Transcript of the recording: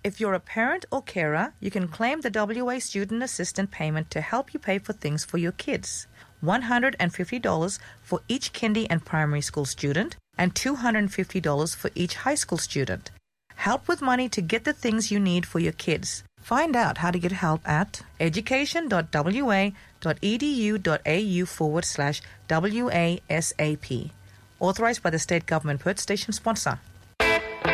If you're a parent or carer, you can claim the WA Student Assistant payment to help you pay for things for your kids. $150 for each kindy and primary school student and $250 for each high school student. Help with money to get the things you need for your kids. Find out how to get help at education.wa.edu.au/WASAP. Authorised by the State Government. Perth Station sponsor.